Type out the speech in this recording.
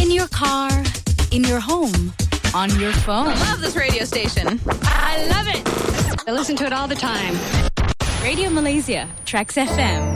In your car, in your home, on your phone. I love this radio station. I love it. I listen to it all the time. Radio Malaysia, Trax FM.